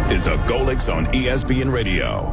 is the Golics on ESPN Radio.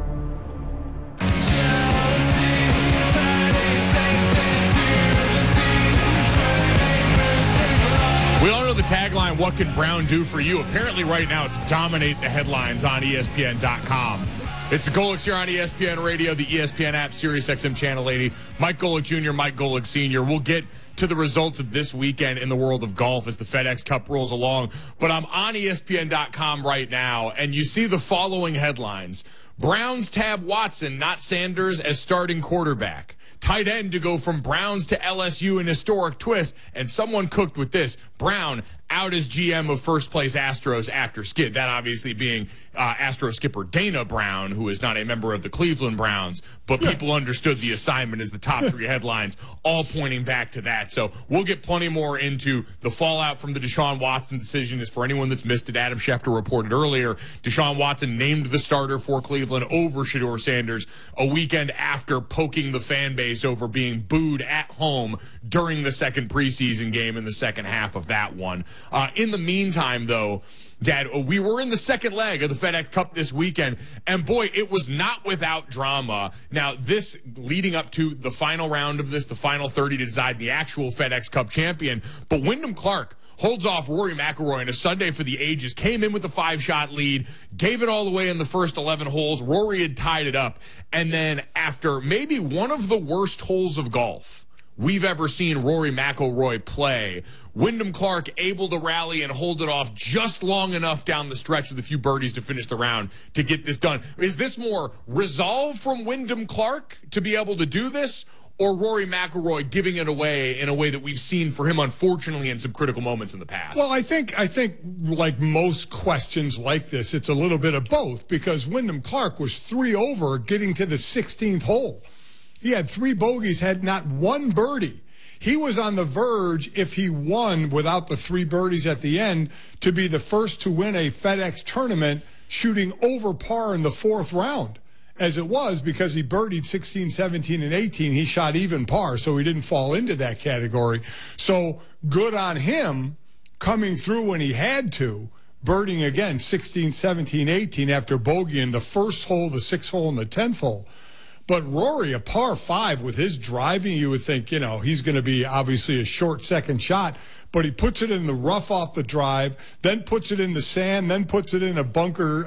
We all know the tagline, what can Brown do for you? Apparently right now it's dominate the headlines on ESPN.com. It's the Golics here on ESPN Radio, the ESPN app, SiriusXM Channel 80. Mike Golic Jr., Mike Golic Sr. We'll get to the results of this weekend in the world of golf as the FedEx Cup rolls along. But I'm on ESPN.com right now, and you see the following headlines. Browns tab Watson, not Sanders, as starting quarterback. Tight end to go from Browns to LSU in historic twist. And someone cooked with this. Brown out as GM of first place Astros after skid. That obviously being Astro skipper Dana Brown, who is not a member of the Cleveland Browns. But people understood the assignment as the top three headlines, all pointing back to that. So we'll get plenty more into the fallout from the Deshaun Watson decision. As for anyone that's missed it, Adam Schefter reported earlier, Deshaun Watson named the starter for Cleveland over Shedeur Sanders a weekend after poking the fan base over being booed at home during the second preseason game in the second half of that one. In the meantime, though, Dad, we were in the second leg of the FedEx Cup this weekend, and boy, it was not without drama. Now, this leading up to the final round of this, the final 30 to decide the actual FedEx Cup champion, but Wyndham Clark holds off Rory McIlroy in a Sunday for the ages, came in with a 5-shot lead, gave it all the way in the first 11 holes. Rory had tied it up, and then after maybe one of the worst holes of golf we've ever seen Rory McIlroy play, Wyndham Clark able to rally and hold it off just long enough down the stretch with a few birdies to finish the round to get this done. Is this more resolve from Wyndham Clark to be able to do this, or Rory McIlroy giving it away in a way that we've seen for him, unfortunately, in some critical moments in the past? Well, I think like most questions like this, it's a little bit of both, because Wyndham Clark was 3 over getting to the 16th hole. He had 3 bogeys, had not one birdie. He was on the verge, if he won without the 3 birdies at the end, to be the first to win a FedEx tournament shooting over par in the 4th round. As it was, because he birdied 16, 17, and 18, he shot even par, so he didn't fall into that category. So good on him coming through when he had to, birding again 16, 17, 18 after bogey in the first hole, the 6th hole, and the 10th hole. But Rory, a par 5 with his driving, you would think, he's going to be obviously a short second shot. But he puts it in the rough off the drive, then puts it in the sand, then puts it in a bunker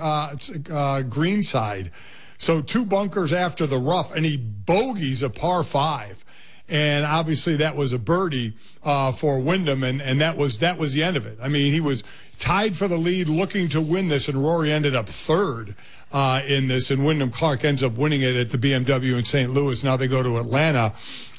green side. So 2 bunkers after the rough, and he bogeys a par 5. And obviously that was a birdie for Wyndham, and that was the end of it. I mean, he was tied for the lead, looking to win this, and Rory ended up 3rd in this, and Wyndham Clark ends up winning it at the BMW in St. Louis. Now they go to Atlanta.